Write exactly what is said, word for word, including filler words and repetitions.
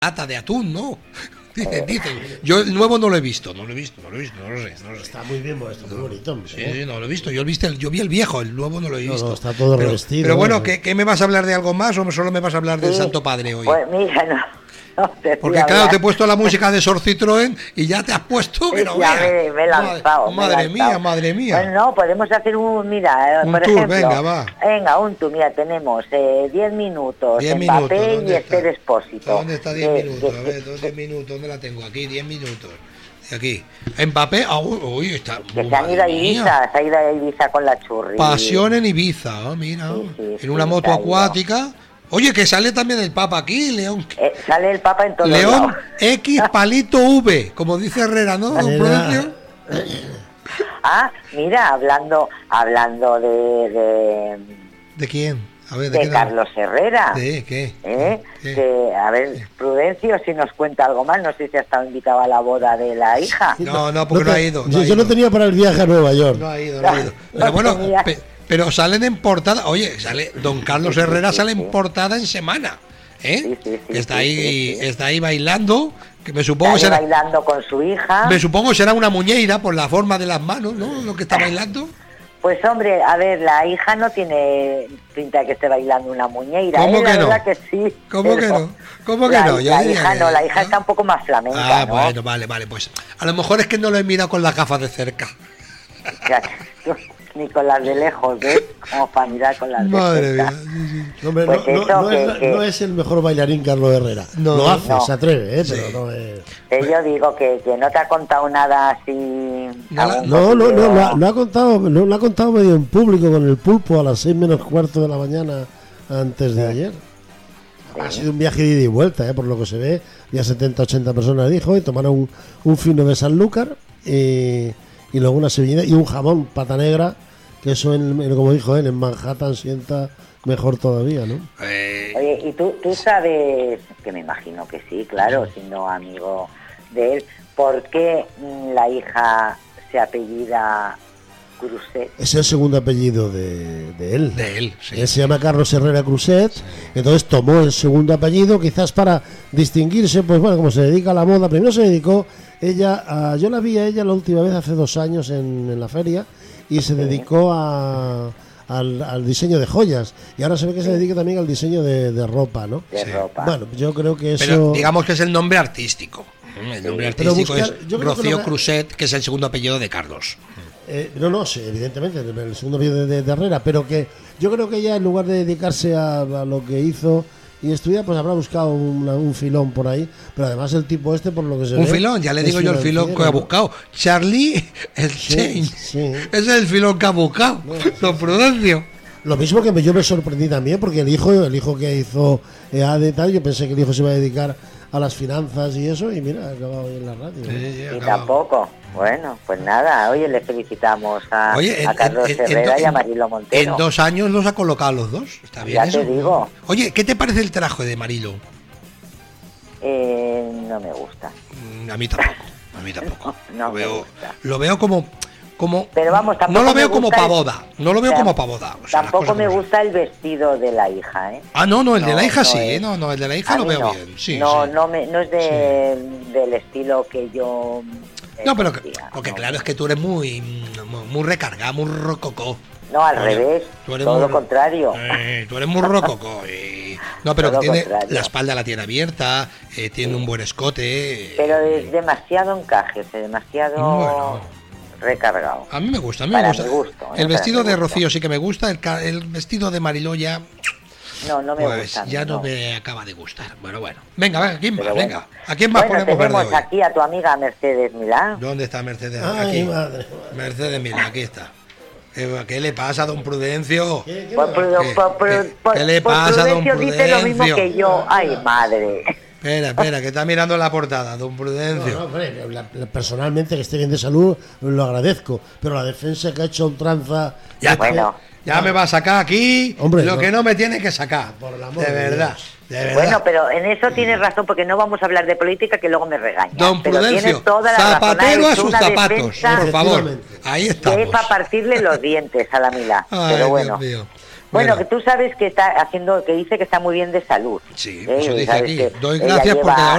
lata de atún, ¿no? Dicen, dicen. Yo el nuevo no lo he visto, no lo he visto, no lo he visto, no lo sé. No lo sé. Está muy bien, está muy bonito. Sí, sí, no lo he visto. Yo, viste el, yo vi el viejo, el nuevo no lo he visto. No, no, está todo pero, revestido. Pero bueno, ¿no? ¿qué, ¿qué me vas a hablar de algo más o solo me vas a hablar del Sí, Santo Padre hoy? Pues mira, no. No te Porque claro, te he puesto la música de Sor Citroën y ya te has puesto que no ya veas. me, me he lanzado. Madre, me he madre lanzado. mía, madre mía. Bueno, no, podemos hacer un, mira, Un por tour, ejemplo. venga, va. Venga, un tour, mira, tenemos diez eh, minutos, diez Mbappé minutos, y ¿dónde está? Esther Expósito. ¿Dónde está diez Eh, minutos? eh, A ver, ¿dónde minutos? ¿Dónde la tengo? Aquí, diez minutos. De aquí. Mbappé, ah, uy, uy, está. Que oh, se han ido a Ibiza, se ha ido a Ibiza con la churri. Pasión en Ibiza, oh, mira. Sí, sí, en sí, una moto se ha ido. acuática. Oye, que sale también el Papa aquí, León. Eh, sale el Papa en todos León lados. X palito V, como dice Herrera, ¿no? Don Prudencio. Ah, mira, hablando hablando de de, ¿De quién? A ver, ¿de, de qué Carlos Herrera. ¿De qué? ¿Eh? ¿Qué? Que, a ver, Prudencio, si nos cuenta algo más, no sé si ha estado invitado a la boda de la hija. No, no, porque no, te- ha ido. No yo, ha yo ido. no tenía para el viaje a Nueva York. No ha ido, no ha ido. Pero bueno, tenía. pe- pero salen en portada. Oye, sale Don Carlos Herrera sale en portada en semana. ¿Eh? Sí, sí, sí, está sí, ahí, sí, sí. está ahí bailando. Que me supongo Está ahí será, bailando con su hija. me supongo será una muñeira por la forma de las manos, ¿no? Lo que está bailando. Pues hombre, a ver, la hija no tiene pinta de que esté bailando una muñeira. ¿Cómo ¿eh? que La no? verdad que sí. ¿Cómo que pero no? ¿Cómo que la, no? Yo la diría hija que- no, la hija ¿no? está un poco más flamenca, Ah, ¿no? bueno, vale, vale, pues a lo mejor es que no lo he mirado con las gafas de cerca. O sea, ni con las de lejos, ¿ves? Como para mirar con las de Madre cerca. mía. sí, sí. No, hombre, Pues no, no- eso, no que- es, la- que- no es el mejor bailarín Carlos Herrera. No, lo hace, no. se atreve, ¿eh? Sí. Pero no es... Que yo digo que, que no te ha contado nada así. Nada. algún No, no, no, cotilleo. lo ha, lo ha contado, no, lo ha contado medio en público con el pulpo a las seis menos cuarto de la mañana antes de ayer. Ha sido un viaje de ida y vuelta, ¿eh? Por lo que se ve. Ya setenta, ochenta personas dijo y tomaron un, un fino de Sanlúcar y, y luego una sevillana y un jamón pata negra, que eso, en, en- como dijo él, en Manhattan sienta mejor todavía, ¿no? Eh, Oye, y tú, tú sabes, que me imagino que sí, claro, si no amigo de él, ¿por qué mm, la hija se apellida Cruzet? Es el segundo apellido de, de él. de él, sí. Él se llama Carlos Herrera Cruzet, entonces tomó el segundo apellido, quizás para distinguirse, pues bueno, como se dedica a la moda, primero se dedicó ella, a, yo la vi a ella la última vez hace dos años en, en la feria, y se dedicó a, al, al diseño de joyas, y ahora se ve que se dedica también al diseño de, de ropa, ¿no? De Sí. ropa. Bueno, yo creo que eso... Pero digamos que es el nombre artístico. El nombre Pero artístico buscar- yo es creo que Rocío lo que- Cruzet, que es el segundo apellido de Carlos. Eh, no, no, sí, evidentemente, el segundo vídeo de, de Herrera, pero que yo creo que ella en lugar de dedicarse a, a lo que hizo y estudiar, pues habrá buscado una- un filón por ahí, pero además el tipo este, por lo que se Un ve, filón, ya le es digo yo el filón que financiero, ha ¿no? buscado. Charlie, el Sí, Change. sí. Ese es el filón que ha buscado. Don Prudencio. Lo mismo que me- yo me sorprendí también, porque el hijo, el hijo que hizo E A D y tal, yo pensé que el hijo se iba a dedicar a las finanzas y eso, y mira, ha acabado ahí en la radio. ¿no? Y tampoco. Bueno, pues nada, oye, le felicitamos a, Oye, en, a Carlos en- en- Herrera y a en- Marilo Montero. en dos años los ha colocado a los dos. Está bien Ya eso. te digo. Oye, ¿qué te parece el traje de Marilo? Eh, no me gusta. Mm, A mí tampoco. A mí tampoco. No lo me veo, gusta. lo veo como, como. Pero vamos, tampoco no lo me veo como gusta pa' el- boda. No lo veo Tam- como pa' boda. o sea, las Tampoco cosas me como son. gusta el vestido de la hija, ¿eh? Ah, no, no, el de No, la hija no sí, es. no, no, el de la hija A lo mí veo no. bien. Sí, no, sí. no, me, no es de, del estilo que yo... eh, No, pero que- decía, porque no. claro, es que tú eres muy, muy, muy recargado, muy rococó. No, al Oye, revés, tú eres todo muy- lo contrario. Eh, tú eres muy rococó. y- No, pero Todo que lo tiene contrario. la espalda la tiene abierta, eh, tiene un buen escote. eh, Pero es demasiado encaje, es demasiado Bueno. recargado. A mí me gusta, a mí me Para gusta. mi gusto, ¿eh? El vestido Para mi de gusto. Rocío sí que me gusta, el, ca- el vestido de Mariló ya, No, no me pues, gusta. a mí, ya no, no. me acaba de gustar. Bueno, bueno. Venga, venga, ¿quién más? Pero Venga. bueno. ¿A quién más Bueno, ponemos verde tenemos hoy? aquí a tu amiga Mercedes Milán. ¿Dónde está Mercedes? Ay, Aquí. madre. Mercedes, mira, aquí está. Eh, ¿Qué le pasa a don Prudencio? ¿Qué- qué Por, me- por, ¿Qué- por- por- qué- por- qué le por pasa a don Prudencio dice lo mismo Prudencio? que yo. Ay, madre. Espera, espera, que está mirando la portada, don Prudencio. No, no, hombre, la- la- personalmente que esté bien de salud lo agradezco, pero la defensa que ha hecho ultranza... Ya, Bueno. ya me va a sacar aquí Hombre, lo no. que no me tiene que sacar. Por el amor de de verdad, Dios. de verdad. Bueno, pero en eso tienes razón, porque no vamos a hablar de política, que luego me regaña. Don pero Prudencio, tienes toda la razón, ha zapatero a hecho sus una zapatos, defensa por favor. Efectivamente. Ahí que estamos. es para partirle los dientes a la Milá. Ay, Pero bueno. Dios mío. Bueno, Bueno. que tú sabes que está haciendo, que dice que está muy bien de salud. Sí, ¿eh? eso Y dice sabes aquí. que Doy ella gracias lleva- porque ahora